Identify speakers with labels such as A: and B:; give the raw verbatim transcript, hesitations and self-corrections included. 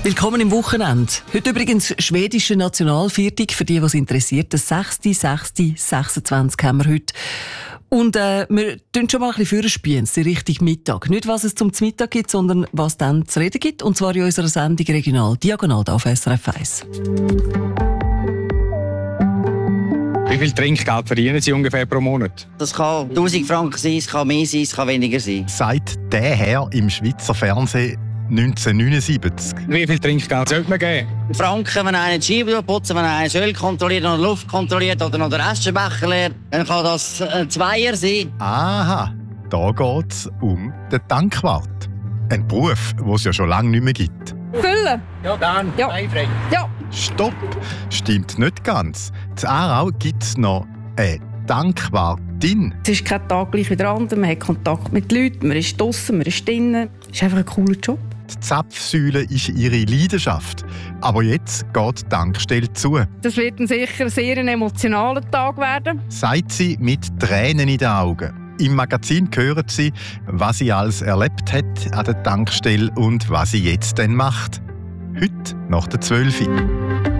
A: Willkommen im Wochenende. Heute übrigens schwedische Nationalviertag, für die, was interessiert. Das sechste sechste sechsundzwanzig haben wir heute. Und äh, wir tun schon mal ein bisschen vorspielen, Richtung Mittag. Nicht, was es zum Mittag gibt, sondern was dann zu reden gibt. Und zwar in unserer Sendung Regional Diagonal auf S R F eins.
B: Wie viel Trinkgeld verdienen Sie ungefähr pro Monat?
C: Das kann tausend Franken sein, es kann mehr sein, es kann weniger sein.
D: Sagt der Herr im Schweizer Fernsehen neunzehnhundertneunundsiebzig.
B: Wie viel Trinkgeld sollte man geben?
C: Franken, wenn einer die Scheibe putzt, wenn einer das Öl kontrolliert oder Luft kontrolliert oder noch den Aschenbecher leert, dann kann das ein Zweier sein.
D: Aha, da geht es um den Tankwart. Ein Beruf, den es ja schon lange nicht mehr gibt.
E: Füllen?
B: Ja, dann.
E: Ja.
B: Einfrei.
E: Ja.
D: Stopp! Stimmt nicht ganz. In Aarau gibt es noch eine Tankwartin.
E: Es ist kein Tag gleich wie der andere. Man hat Kontakt mit Leuten, man ist draussen, man ist drinnen. Es ist einfach ein cooler Job.
D: Die Zapfsäule ist ihre Leidenschaft. Aber jetzt geht die Tankstelle zu.
E: Das wird ein sicher sehr ein emotionaler Tag werden.
D: Sagt sie mit Tränen in den Augen. Im Magazin hören Sie, was sie alles erlebt hat an der Tankstelle und was sie jetzt dann macht. Heute nach der zwölf Uhr.